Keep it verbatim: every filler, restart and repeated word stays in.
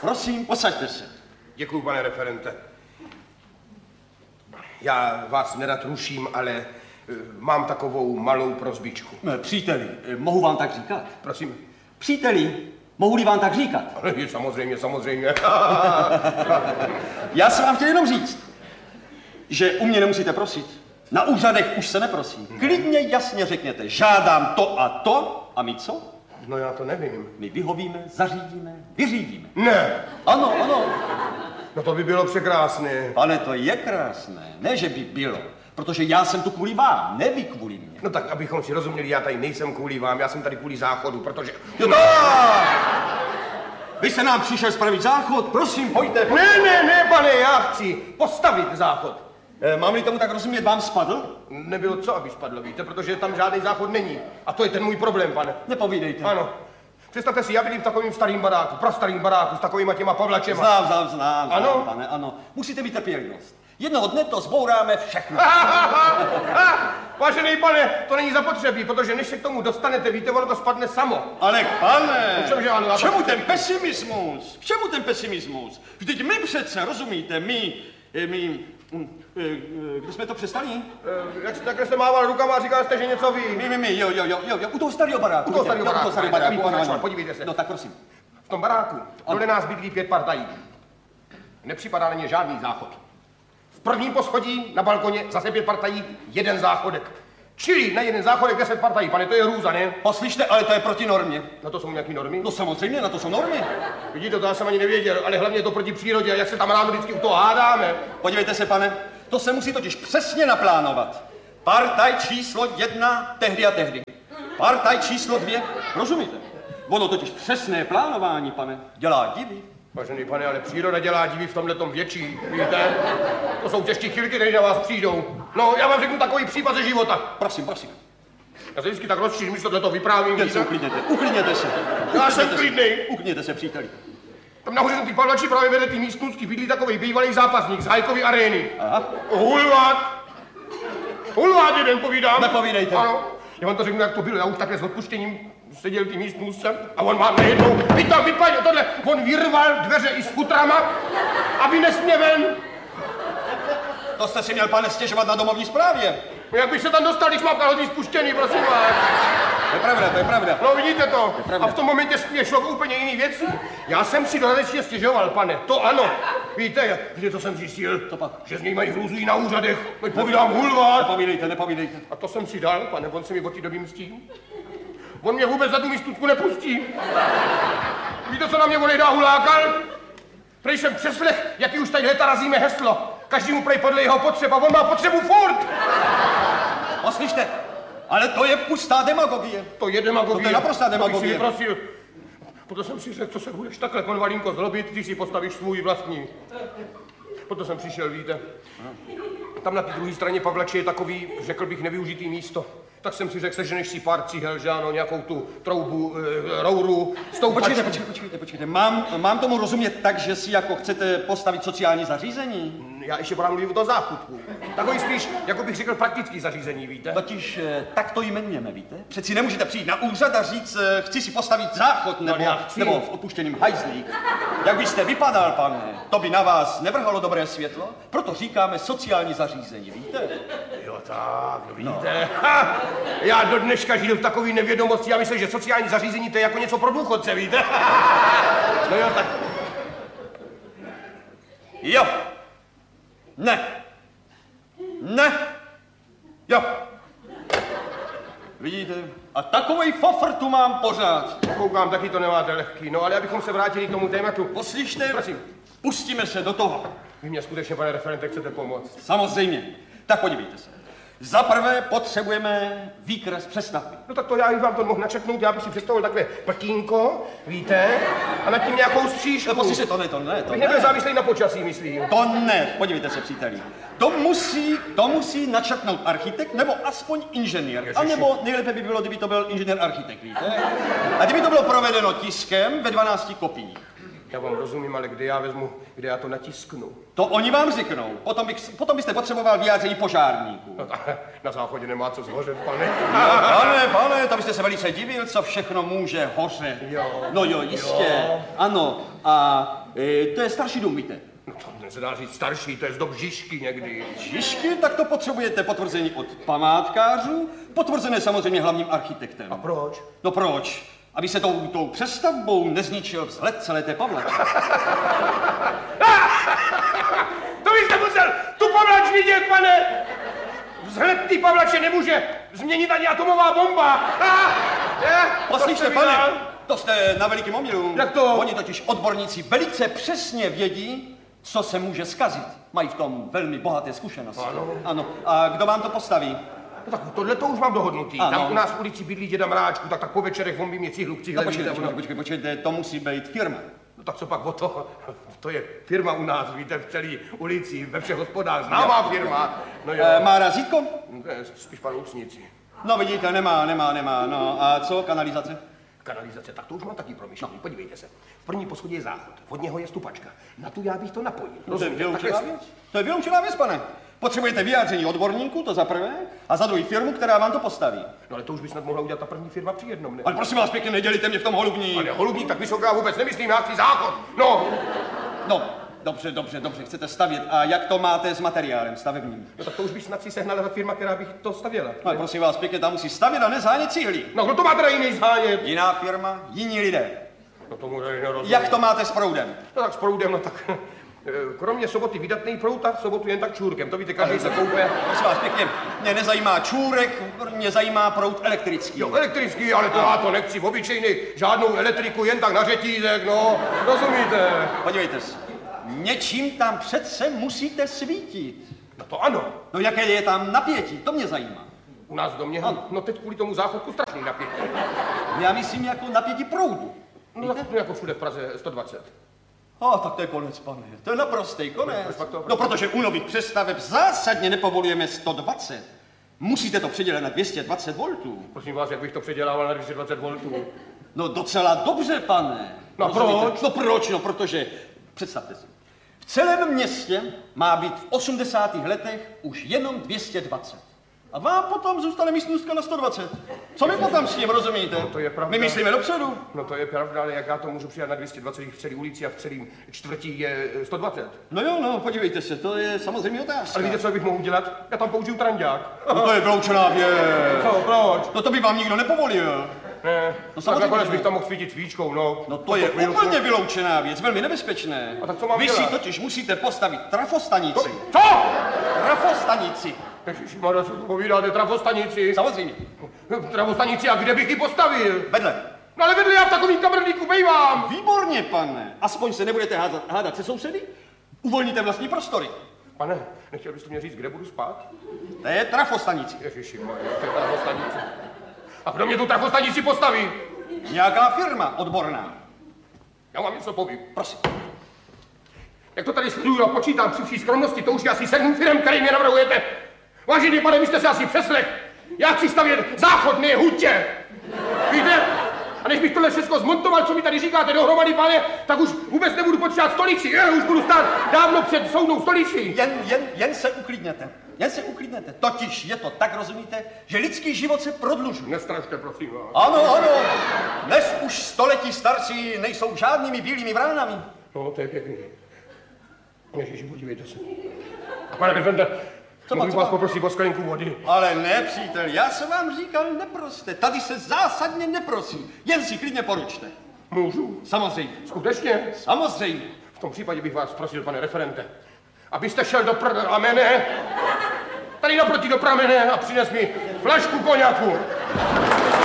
Prosím, posaďte se. Děkuju, pane referente. Já vás nerad ruším, ale e, mám takovou malou prosbičku. Příteli, mohu vám tak říkat? Prosím. Příteli, mohu-li vám tak říkat? Samozřejmě, samozřejmě. Já jsem vám chtěl jenom říct, že u mě nemusíte prosit. Na úřadech už se neprosí. Klidně jasně řekněte, žádám to a to, a my co? No já to nevím. My vyhovíme, zařídíme, vyřídíme. Ne. Ano, ano. No to by bylo překrásné. Pane, to je krásné. Ne, že by bylo. Protože já jsem tu kvůli vám, ne vy kvůli mně. No tak, abychom si rozuměli, já tady nejsem kvůli vám, já jsem tady kvůli záchodu, protože... Jo, no! Vy jste nám přišel spravit záchod, prosím, pojďte. Ne, ne, ne, pane, já chci postavit záchod. E, mám-li tomu tak rozumět, vám spadl? Nebylo co, aby spadlo, víte, protože tam žádný záchod není. A to je ten můj problém, pane. Nepovídejte. Ano. Představte si, já bydlím v takovým starým baráku, prastarým baráku, s takovýma těma Pavlačema. Znám, znám, znám, ano? znám, pane, ano. Musíte mít trpělivost. Jednoho dne to zbouráme všechno. Vážený pane, to není zapotřebí, protože než se k tomu dostanete, víte, ono to spadne samo. Ale pane, čemže ano, k čemu ten pesimismus? K čemu ten pesimismus? Vždyť my přece, rozumíte, my, my, kde jsme to přestali? Jak takhle jste mával rukama a říkal jste, že něco ví. My, my, my, jo, jo, jo, jo, u toho starého baráku. U toho starého baráku, u toho baráku, ano, ano. Podívejte se. No tak prosím. V tom baráku dole nás bydlí pět partají. Nepřipadá na ně žádný záchod. V prvním poschodí na balkoně zase pět partají, jeden záchodek. Čili na jeden záchodek deset partají, pane, to je hrůza, ne? Poslyšte, ale to je proti normě. Na to jsou nějaký normy? No samozřejmě, na to jsou normy. Vidíte, to já jsem ani nevěděl, ale hlavně je to proti přírodě, jak se tam ráno vždycky u toho hádáme. Podívejte se, pane, to se musí totiž přesně naplánovat. Partaj číslo jedna tehdy a tehdy. Partaj číslo dvě, rozumíte? Ono totiž přesné plánování, pane, dělá divy. Vážený pane, ale příroda dělá divy v tomhletom větší, víte? To jsou těžké chvilky, než na vás přijdou. No, já vám řeknu takový případ ze života. Prosím, prosím. Já se vždycky tak rozčířím, když tohleto vyprávím. Jen se uklidněte, uklidněte se. Já jsem klidnej. Uklidněte se, příteli. Tam nahoře ty Pavlači právě vede ty místnůstky, bydlí takový bývalý zápasník z Hajkovy arény. Aha. Hulvát. Hulvát jeden, povídám. Nepovídejte. Ano. Já vám to řeknu, jak to bylo. Já už takhle s odpuštěním seděl ty místnůstce a on má najednou, vy tam vypadl, tohle, on vyrval dveře i s futrama a vynes mě ven. To jste si měl, pane, stěžovat na domovní správě. Jak bych se tam dostal, když mám kalhoty spuštěný, prosím vás. To je pravda, to je pravda. No vidíte to. To a v tom momentě mě šlo úplně jiný věci. Já jsem si dodatečně stěžoval, pane, to ano. Víte, víte, co jsem zjistil? To pak. Že z něj mají hrůzu i na úřadech. Povídám hulvát. Nepovídejte, nepovídejte. A to jsem si dal, pane, on se mi od té doby mstí. On mě vůbec za tu místutku nepustí. Víte, co na mě volej dá hulákal? Prej jsem přeslech, jaký už tady leta razíme heslo. Každý mu prej podle jeho potřeba, on má potřebu furt. Poslyšte, ale to je pustá demagogie. To je demagogie. To je naprostá demagogie. To bych si vyprosil. Proto jsem si řekl, co se budeš takhle, konvalínko, zlobit, když si postavíš svůj vlastní. Proto jsem přišel, víte. Tam na té druhé straně Pavlači je takový, řekl bych, nevyužitý místo. Tak jsem si řekl, seženeš si pár cihel, že ano, nějakou tu troubu, e, rouru, stoupačku. Počkejte, počkejte, počkejte, počkejte. Mám, mám tomu rozumět tak, že si jako chcete postavit sociální zařízení? Já ještě právě mluvím o tom záchutku. Takový spíš, jako bych řekl, praktický zařízení, víte? Totiž tak to jmenujeme, víte? Přeci nemůžete přijít na úřad a říct, chci si postavit záchod nebo, no, nebo v opuštěném hajzlík. Jak byste vypadal, pane, to by na vás nevrhalo dobré světlo, proto říkáme sociální zařízení, víte? Jo tak, no vidíte. No. Ha, já do dneška žiju v takové nevědomosti, já myslím, že sociální zařízení to je jako něco pro důchodce, víte? No jo, tak. Jo. Ne. Ne. Jo. Vidíte? A takovej fofr tu mám pořád. Koukám, taky to nemáte lehký. No, ale abychom se vrátili k tomu tématu. Poslyšte, prosím. Pustíme se do toho. Vy mě skutečně, pane referente, chcete pomoct? Samozřejmě. Tak podívejte se. Za prvé potřebujeme výkres přestavby. No tak to já bych vám to mohl načetnout, já bych si představil takové pltínko, víte, a nad tím nějakou střížku. No poslyšte, to ne, to ne, to bych ne. nebyl závislý na počasí, myslím. To ne, podívejte se, příteli. To musí, to musí načrtnout architekt, nebo aspoň inženýr. Ježiši. A nebo nejlépe by bylo, kdyby to byl inženýr architekt, víte? A kdyby to bylo provedeno tiskem ve dvanácti kopiích. Já vám rozumím, ale kde já vezmu, kde já to natisknu? To oni vám řeknou. Potom, bych, potom byste potřeboval vyjádření požárníků. No tak na záchodě nemá co zhořet, pane. No, pane, pane, to byste se velice divil, co všechno může hořet. Jo. No jo, jistě. Jo. Ano, A e, to je starší dům, víte? No to se dá říct starší, to je z dob Žižky někdy. Žižky, tak to potřebujete potvrzení od památkářů, potvrzené samozřejmě hlavním architektem. A proč? No proč? Aby se tou, tou přestavbou nezničil vzhled celé té Pavlače. To byste musel tu Pavlač vidět, pane! Vzhled té Pavlače nemůže změnit ani atomová bomba. Poslyšte, pane, to jste na velikým omylu. Jak to? Oni totiž odborníci velice přesně vědí, co se může zkazit. Mají v tom velmi bohaté zkušenosti. Ano. Ano. A kdo vám to postaví? No tak tohle to už mám dohodnutý. Ano. Tam u nás v ulici bydlí děda Mráčku, tak, tak po večerech on by mě cihlu k cihle. No počkejte, počkejte, počkejte, počkejte, to musí být firma. No tak co pak o to? To je firma u nás, víte, v celé ulici, ve všech hospodách, známá firma. No jo. E, má razítko? Ne, spíš pan Lucnici. No vidíte, nemá, nemá, nemá. No a co, kanalizace? Kanalizace, tak to už mám taky promyšlený. Podívejte se. V první poschodě je záchod, od něho je stupačka. Na tu já bych to napojil. No to je vyloučená Takhle- věc. To je vyloučená věc, pane. Potřebujete vyjádření odborníků, to za prvé, a za druhý firmu, která vám to postaví. No ale to už by snad mohla udělat ta první firma při jednom, ne? Ale prosím vás pěkně, nedělíte mě v tom holubní. Ale holubník, tak vysoká vůbec nemyslím, já chci záchod. No, No, dobře, dobře, dobře, chcete stavět. A jak to máte s materiálem stavebním? no tak to už by snad si sehnala ta firma, která bych to stavěla. Ale prosím vás pěkně, tam musí stavět a nezánět cihly. No kdo to má teda jiný zájem? Jiná firma, jiní lidé. No tomu nerozumím. Jak to máte s proudem? No tak s proudem, no tak eh, kromě soboty vydatný proud a v sobotu jen tak čůrkem. To víte, každý se koupe. Prosím vás pěkně, mě nezajímá čůrek, mě zajímá proud elektrický. Jo, elektrický, ale to já to nechci v obyčejný, žádnou elektriku, jen tak na řetízek, no, rozumíte? Podívejte se, něčím tam přece musíte svítit. No to ano. No jaké je tam napětí, to mě zajímá. U nás v domě, Ano. no teď kvůli tomu záchodku strašný napětí. Já myslím jako napětí proudu. No tak to jako všude v Praze sto dvacet. A tak to je konec, pane. To je naprostý konec. Proč pak to- No, protože u nových přestaveb zásadně nepovolujeme sto dvacet. Musíte to předělat na dvě stě dvacet voltů. Prosím vás, jak bych to předělával na dvě stě dvacet voltů. No docela dobře, pane. No Rozumíte? proč? No proč? No protože, představte si, v celém městě má být v osmdesátých letech už jenom dvě stě dvacet. A vám potom zůstane místnostka na sto dvacet. Co my potom s tím, rozumíte? No, to je pravda. My myslíme dopředu. No to je pravda, ale jak já to můžu přidat na dvě stě dvacet v celé ulici a v celém čtvrtí je eh, sto dvacet. No jo, no, podívejte se, to je samozřejmě otázka. Ale víte, co bych mohl udělat? Já tam použiju trandák. No to je vyloučená věc. Co, proč? No to by vám nikdo nepovolil. Ne, No no samozřejmě tak nakonec ne. bych tam mohl svítit svíčkou, no. No to je úplně vyloučená věc, velmi nebezpečné. A tak co mám Vy si dělat? totiž musíte postavit trafostanici. Co? Trafostanici. Ježišmarja, co tu povídáte, trafostanici? Samozřejmě. Trafostanici, a kde bych ji postavil? Vedle. No ale vedle já v takovým kabrlíku bejvám. Výborně, pane. Aspoň se nebudete hádat, hádat se sousedy. Uvolníte vlastní prostory. Pane, nechtěl byste mě říct, kde budu spát? To je trafostanici. Ježišmarja, to je trafostanice. A kdo mě tu trafostanici postaví? Nějaká firma odborná. Já vám něco povím. Prosím. Jak to tady sleduju a počítám při vší skromnosti, to už je asi sedm firm, který mě navrhujete. Vážený pane, vy jste se asi přeslech. Já chci stavět záchodné hutě. Víte? A než bych tohle všechno zmontoval, co mi tady říkáte dohromady, pane, tak už vůbec nebudu potřebovat stolici. Já už budu stát dávno před soudnou stolicí. Jen, jen, jen se uklidněte. Jen se uklidněte. Totiž je to tak, rozumíte, že lidský život se prodlužuje. Nestrašte, prosím vás. Ano, ano. Dnes už století starší nejsou žádnými bílými vránami. No, to je pěkný. Ježiši, podívejte se. A pane Defende, Co můžu co vás má? poprosit o sklenku vody? Ale ne, přítel, já jsem vám říkal, neproste. Tady se zásadně neprosí. Jen si klidně poručte. Můžu? Samozřejmě. Skutečně? Samozřejmě. V tom případě bych vás prosil, pane referente, abyste šel do pramene, tady naproti do pramene a přines mi flašku koněku.